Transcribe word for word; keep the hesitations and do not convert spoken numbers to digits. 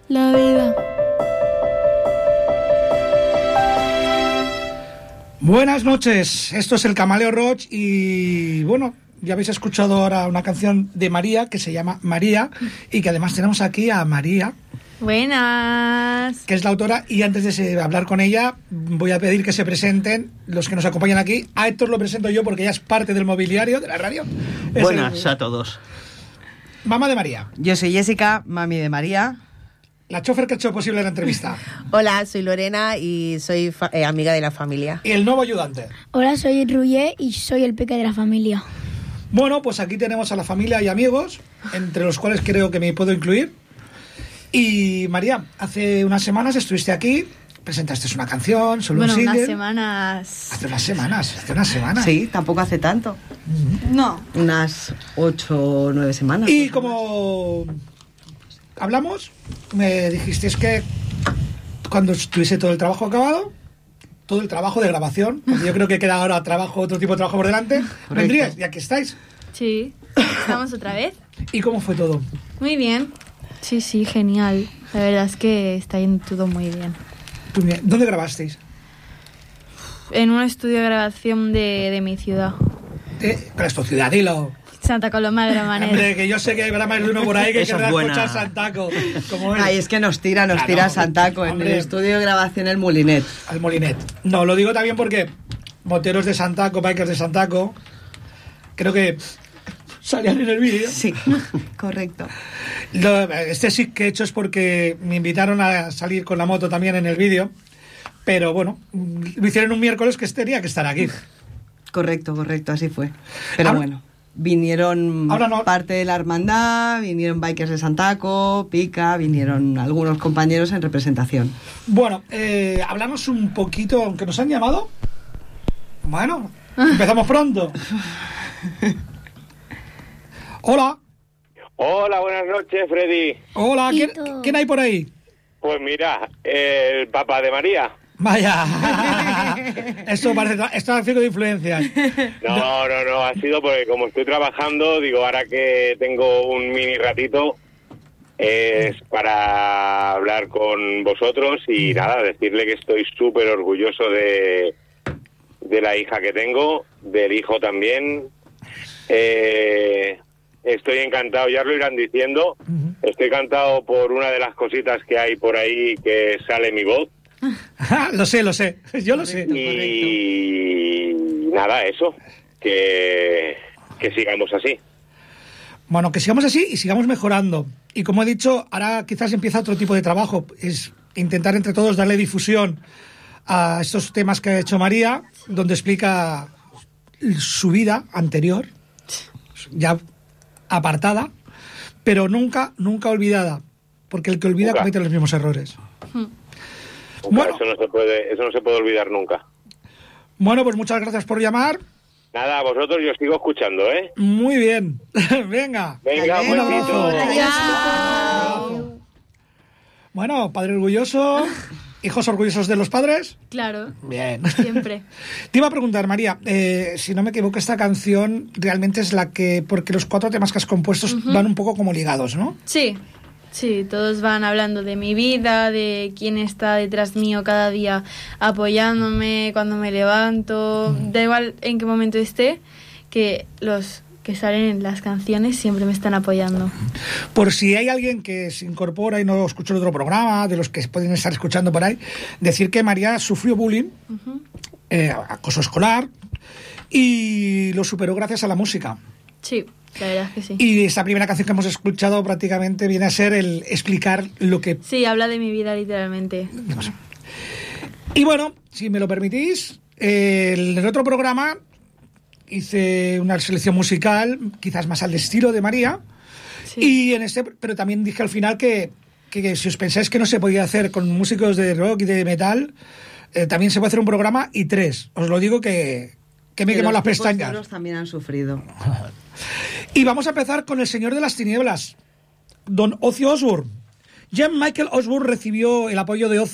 La vida. Buenas noches, esto es el Camaleo Roach y bueno, ya habéis escuchado ahora una canción de María que se llama María y que además tenemos aquí a María. Buenas. Que es la autora, y antes de hablar con ella voy a pedir que se presenten los que nos acompañan aquí. A Héctor lo presento yo porque ya es parte del mobiliario de la radio. Buenas el... a todos. Mamá de María. Yo soy Jessica, mami de María. La chofer que ha hecho posible la entrevista. Hola, soy Lorena y soy fa- eh, amiga de la familia. Y el nuevo ayudante. Hola, soy Ruye y soy el peque de la familia. Bueno, pues aquí tenemos a la familia y amigos, entre los cuales creo que me puedo incluir. Y María, hace unas semanas estuviste aquí, presentaste una canción, solo bueno, un single. unas semanas. Hace unas semanas, hace unas semanas. Sí, tampoco hace tanto. No. Unas ocho o nueve semanas. Y como hablamos, me dijisteis que cuando estuviese todo el trabajo acabado, todo el trabajo de grabación, porque yo creo que queda ahora trabajo, otro tipo de trabajo por delante, vendríais, y aquí estáis. Sí, estamos otra vez. ¿Y cómo fue todo? Muy bien. Sí, sí, genial. La verdad es que está yendo todo muy bien. Muy bien. ¿Dónde grabasteis? En un estudio de grabación de, de mi ciudad. Eh, ¿Cuál es tu ciudad? Dilo. Santa Coloma de Gramenet. Hombre, que yo sé que habrá más de uno por ahí que Eso querrá es buena. escuchar Santaco. Como él. Ay, es que nos tira, nos Claro, tira Santaco en hombre. el estudio de grabación El Molinet. Al Molinet. No, lo digo también porque moteros de Santaco, bikers de Santaco, creo que salían en el vídeo. Sí, correcto. Lo- este sí que he hecho es porque me invitaron a salir con la moto también en el vídeo, pero bueno, lo hicieron un miércoles que tenía que estar aquí. Correcto, correcto, así fue. Pero Ahora- bueno, vinieron Ahora no- parte de la hermandad, vinieron bikers de Santaco, Pica, vinieron algunos compañeros en representación. Bueno, eh, hablamos un poquito, aunque nos han llamado. Bueno, empezamos pronto. Hola, Hola, buenas noches, Freddy. hola, ¿quién, Hito. ¿quién hay por ahí? Pues mira, el papá de María. Vaya, esto parece es tráfico de influencias. No, no, no, ha sido porque como estoy trabajando, digo, ahora que tengo un mini ratito, es para hablar con vosotros y nada, decirle que estoy súper orgulloso de, de la hija que tengo, del hijo también. Eh, estoy encantado, ya lo irán diciendo, estoy encantado por una de las cositas que hay por ahí que sale mi voz. Lo sé, lo sé, yo lo sé. Y nada, eso, que, que sigamos así. Bueno, que sigamos así y sigamos mejorando. Y como he dicho, ahora quizás empieza otro tipo de trabajo, es intentar entre todos darle difusión a estos temas que ha hecho María, donde explica su vida anterior, ya apartada, pero nunca, nunca olvidada, porque el que olvida Nunca. comete los mismos errores. Nunca, Bueno. eso no se puede, eso no se puede olvidar nunca. Bueno, pues muchas gracias por llamar. Nada, a vosotros yo os sigo escuchando, ¿eh? Muy bien. Venga. Venga, Adiós. un besito. Adiós. Bueno, padre orgulloso, hijos orgullosos de los padres. Claro, Bien. siempre. Te iba a preguntar, María, eh, si no me equivoco, esta canción realmente es la que, porque los cuatro temas que has compuesto van un poco como ligados, ¿no? Sí, sí, todos van hablando de mi vida, de quién está detrás mío cada día apoyándome cuando me levanto, da igual en qué momento esté, que los que salen en las canciones siempre me están apoyando. Por si hay alguien que se incorpora y no escuchó el otro programa, de los que pueden estar escuchando por ahí, decir que María sufrió bullying, Ujú. eh, acoso escolar, y lo superó gracias a la música. Sí, la verdad es que sí. Y esta primera canción que hemos escuchado prácticamente viene a ser el explicar lo que... Sí, habla de mi vida literalmente. Y bueno, si me lo permitís, eh, en el otro programa hice una selección musical, quizás más al estilo de María, Sí. y en este, pero también dije al final que, que, que si os pensáis que no se podía hacer con músicos de rock y de metal, eh, también se puede hacer un programa y tres. Os lo digo que, que me he Que quemado los las tipos pestañas. duros también han sufrido. Y vamos a empezar con El Señor de las Tinieblas, don Ozzy Osbourne. Jean Michael Osbourne recibió el apoyo de Ozzy